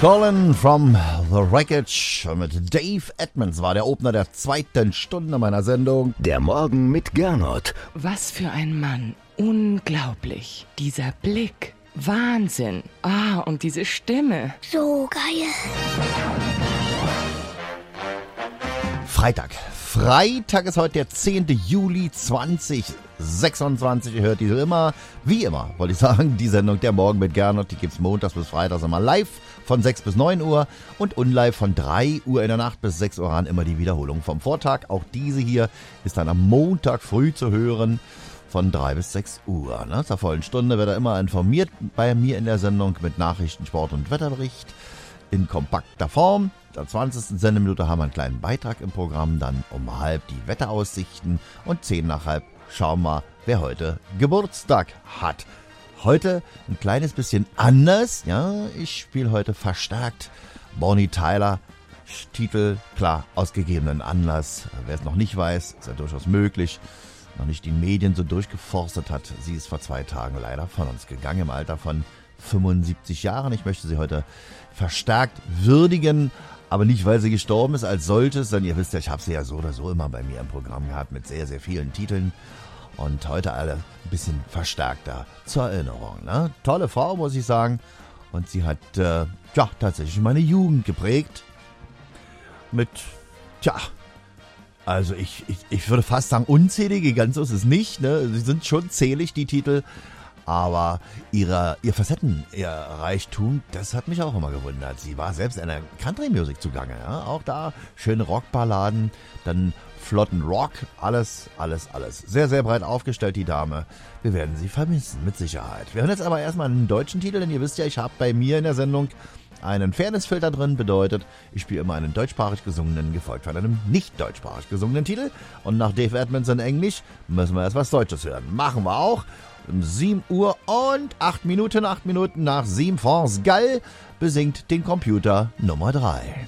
Colin from the Wreckage mit Dave Edmunds war der Opener der zweiten Stunde meiner Sendung. Der Morgen mit Gernot. Was für ein Mann. Unglaublich. Dieser Blick. Wahnsinn. Und diese Stimme. So geil. Freitag ist heute der 10. Juli 2026. Ihr hört diese immer, wie immer, wollte ich sagen, die Sendung Der Morgen mit Gernot, die gibt's montags bis freitags immer live von 6 bis 9 Uhr und unlive von 3 Uhr in der Nacht bis 6 Uhr an, immer die Wiederholung vom Vortag. Auch diese hier ist dann am Montag früh zu hören von 3 bis 6 Uhr. Zur vollen Stunde wird er immer informiert bei mir in der Sendung mit Nachrichten, Sport und Wetterbericht in kompakter Form. In der 20. Sendeminute haben wir einen kleinen Beitrag im Programm, dann um halb die Wetteraussichten und 10 nach halb schauen wir, wer heute Geburtstag hat. Heute ein kleines bisschen anders, ja, ich spiele heute verstärkt Bonnie Tyler, Titel, klar, aus gegebenen Anlass. Wer es noch nicht weiß, ist ja durchaus möglich, noch nicht die Medien so durchgeforstet hat. Sie ist vor 2 Tagen leider von uns gegangen im Alter von 75 Jahren. Ich möchte sie heute verstärkt würdigen, aber nicht, weil sie gestorben ist als solches, denn ihr wisst ja, ich habe sie ja so oder so immer bei mir im Programm gehabt mit sehr, sehr vielen Titeln und heute alle ein bisschen verstärkter zur Erinnerung. Ne? Tolle Frau, muss ich sagen, und sie hat tatsächlich meine Jugend geprägt mit, also ich würde fast sagen unzählige, ganz so ist es nicht, ne? Sie sind schon zählig, die Titel. Aber ihr Reichtum, das hat mich auch immer gewundert. Sie war selbst in der Country-Musik zugange. Ja? Auch da schöne Rockballaden, dann flotten Rock, alles. Sehr, sehr breit aufgestellt, die Dame. Wir werden sie vermissen, mit Sicherheit. Wir hören jetzt aber erstmal einen deutschen Titel, denn ihr wisst ja, ich habe bei mir in der Sendung einen Fairness-Filter drin, bedeutet, ich spiele immer einen deutschsprachig gesungenen, gefolgt von einem nicht deutschsprachig gesungenen Titel. Und nach Dave Edmunds in Englisch müssen wir erst was Deutsches hören. Machen wir auch. Um 7 Uhr und 8 Minuten nach 7 France Gall besingt den Computer Nummer 3.